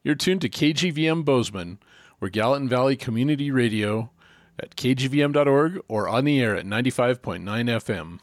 You're tuned to KGVM Bozeman. We're Gallatin Valley Community Radio at kgvm.org or on the air at 95.9 FM.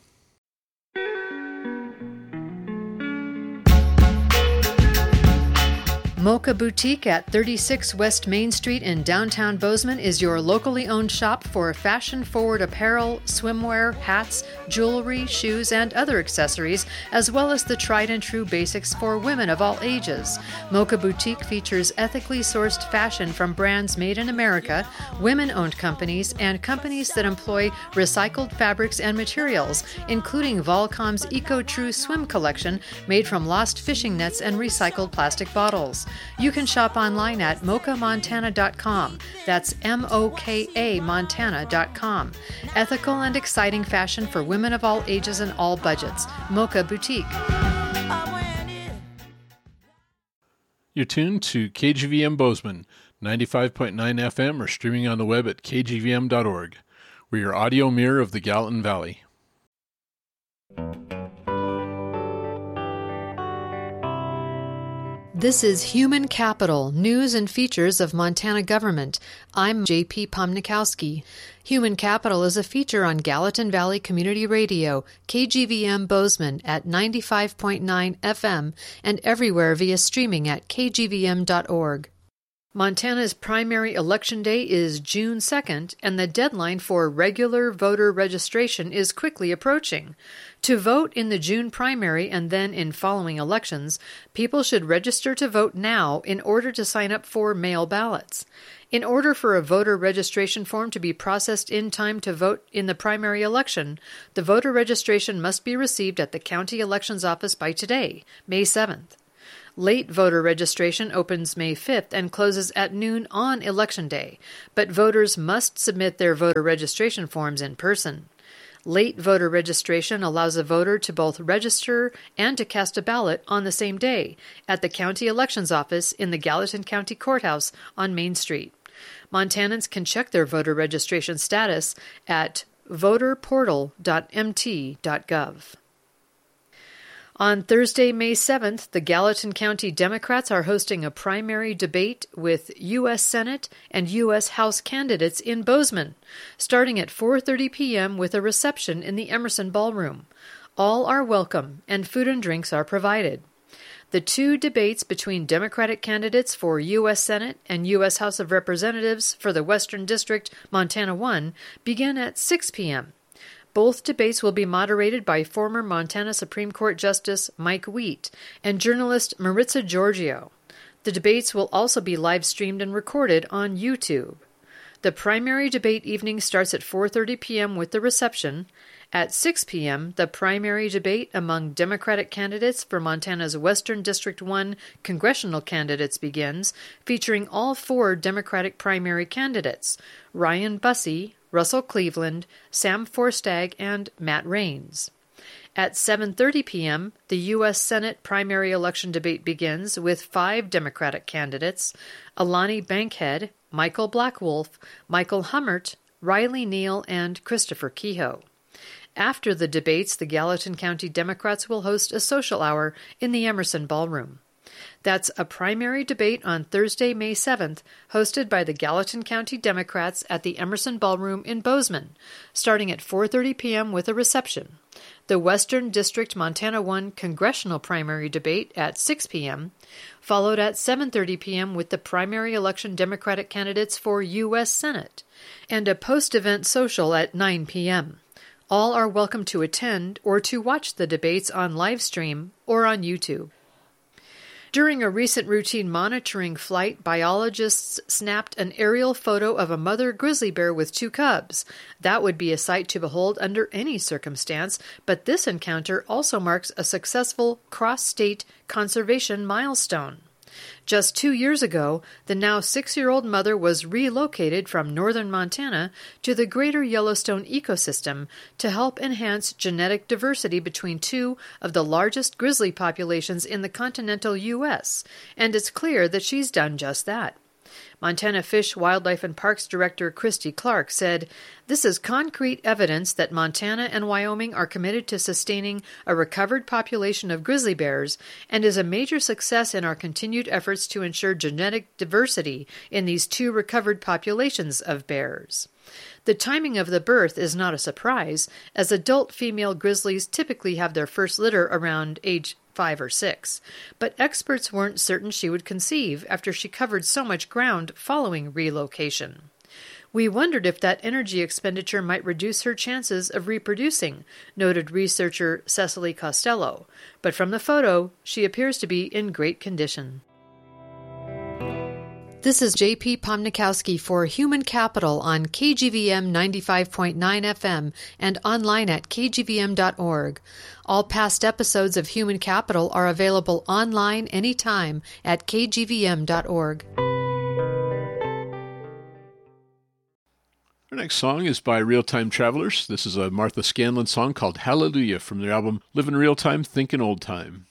Mocha Boutique at 36 West Main Street in downtown Bozeman is your locally owned shop for fashion-forward apparel, swimwear, hats, jewelry, shoes, and other accessories, as well as the tried-and-true basics for women of all ages. Mocha Boutique features ethically sourced fashion from brands made in America, women-owned companies, and companies that employ recycled fabrics and materials, including Volcom's Eco-True Swim collection made from lost fishing nets and recycled plastic bottles. You can shop online at mochamontana.com. That's MOKA Montana.com. Ethical and exciting fashion for women of all ages and all budgets. Mocha Boutique. You're tuned to KGVM Bozeman, 95.9 FM, or streaming on the web at kgvm.org. We're your audio mirror of the Gallatin Valley. This is Human Capital, News and Features of Montana Government. I'm J.P. Pomnikowski. Human Capital is a feature on Gallatin Valley Community Radio, KGVM Bozeman at 95.9 FM and everywhere via streaming at kgvm.org. Montana's primary election day is June 2nd, and the deadline for regular voter registration is quickly approaching. To vote in the June primary and then in following elections, people should register to vote now in order to sign up for mail ballots. In order for a voter registration form to be processed in time to vote in the primary election, the voter registration must be received at the county elections office by today, May 7th. Late voter registration opens May 5th and closes at noon on Election Day, but voters must submit their voter registration forms in person. Late voter registration allows a voter to both register and to cast a ballot on the same day at the county elections office in the Gallatin County Courthouse on Main Street. Montanans can check their voter registration status at voterportal.mt.gov. On Thursday, May 7th, the Gallatin County Democrats are hosting a primary debate with U.S. Senate and U.S. House candidates in Bozeman, starting at 4:30 p.m. with a reception in the Emerson Ballroom. All are welcome, and food and drinks are provided. The two debates between Democratic candidates for U.S. Senate and U.S. House of Representatives for the Western District, Montana 1, begin at 6 p.m. Both debates will be moderated by former Montana Supreme Court Justice Mike Wheat and journalist Maritza Giorgio. The debates will also be live-streamed and recorded on YouTube. The primary debate evening starts at 4:30 p.m. with the reception. At 6 p.m., the primary debate among Democratic candidates for Montana's Western District 1 congressional candidates begins, featuring all four Democratic primary candidates, Ryan Bussey, Russell Cleveland, Sam Forstag, and Matt Raines. At 7:30 p.m., the U.S. Senate primary election debate begins with five Democratic candidates, Alani Bankhead, Michael Blackwolf, Michael Hummert, Riley Neal, and Christopher Kehoe. After the debates, the Gallatin County Democrats will host a social hour in the Emerson Ballroom. That's a primary debate on Thursday, May 7th, hosted by the Gallatin County Democrats at the Emerson Ballroom in Bozeman, starting at 4:30 p.m. with a reception. The Western District Montana 1 congressional primary debate at 6 p.m., followed at 7:30 p.m. with the primary election Democratic candidates for U.S. Senate, and a post-event social at 9 p.m. All are welcome to attend or to watch the debates on live stream or on YouTube. During a recent routine monitoring flight, biologists snapped an aerial photo of a mother grizzly bear with two cubs. That would be a sight to behold under any circumstance, but this encounter also marks a successful cross-state conservation milestone. Just 2 years ago, the now 6-year-old mother was relocated from northern Montana to the greater Yellowstone ecosystem to help enhance genetic diversity between two of the largest grizzly populations in the continental U.S., and it's clear that she's done just that. Montana Fish, Wildlife and Parks Director Christy Clark said, "This is concrete evidence that Montana and Wyoming are committed to sustaining a recovered population of grizzly bears and is a major success in our continued efforts to ensure genetic diversity in these two recovered populations of bears." The timing of the birth is not a surprise, as adult female grizzlies typically have their first litter around age 5 or 6, but experts weren't certain she would conceive after she covered so much ground following relocation. "We wondered if that energy expenditure might reduce her chances of reproducing," noted researcher Cecily Costello, but from the photo, she appears to be in great condition. This is J.P. Pomnikowski for Human Capital on KGVM 95.9 FM and online at kgvm.org. All past episodes of Human Capital are available online anytime at kgvm.org. Our next song is by Real Time Travelers. This is a Martha Scanlon song called Hallelujah from their album Livin' Real Time, Thinkin' Old Time.